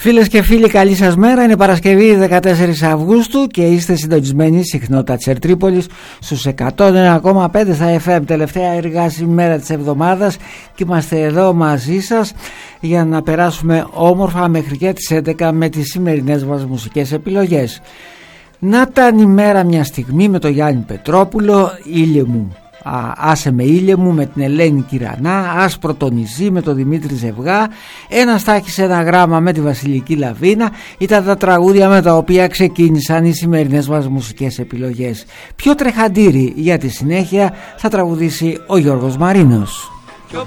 Φίλες και φίλοι, καλή σας μέρα. Είναι Παρασκευή 14 Αυγούστου και είστε συντονισμένοι συχνότητα της Ερτρίπολης στους 101,5 στα FM. Τελευταία εργάσιμη μέρα της εβδομάδας και είμαστε εδώ μαζί σας για να περάσουμε όμορφα μέχρι και τις 11 με τις σημερινές μας μουσικές επιλογές. Να ήταν η μέρα μια στιγμή με τον Γιάννη Πετρόπουλο, ήλιε μου. Άσε με ήλιε μου με την Ελένη Κυρανά, Άσπρο το νησί με τον Δημήτρη Ζευγά, Ένα στάχι σε ένα γράμμα με τη Βασιλική Λαβίνα. Ήταν τα τραγούδια με τα οποία ξεκίνησαν οι σημερινές μας μουσικές επιλογές. Πιο τρεχαντήρι για τη συνέχεια θα τραγουδήσει ο Γιώργος Μαρίνος.